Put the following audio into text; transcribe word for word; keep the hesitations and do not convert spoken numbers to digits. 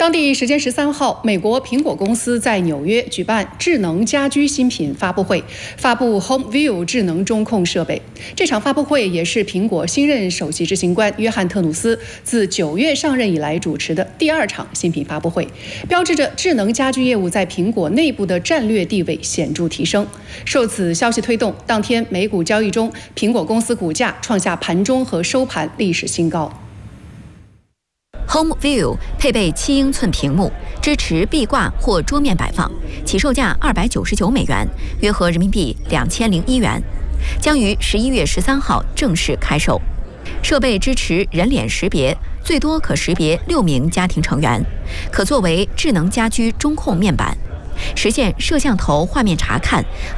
当地时间十三号，美国苹果公司在纽约举办智能家居新品发布会，发布 HomeView 智能中控设备。这场发布会也是苹果新任首席执行官约翰特努斯自九月上任以来主持的第二场新品发布会，标志着智能家居业务在苹果内部的战略地位显著提升。受此消息推动，当天美股交易中，苹果公司股价创下盘中和收盘历史新高。 HomeView 配备七英寸屏幕，支持壁挂或桌面摆放，起售价二百九十九美元，约合人民币两千零一元，将于十一月十三号正式开售。设备支持人脸识别，最多可识别六名家庭成员，可作为智能家居中控面板，实现摄像头画面查看。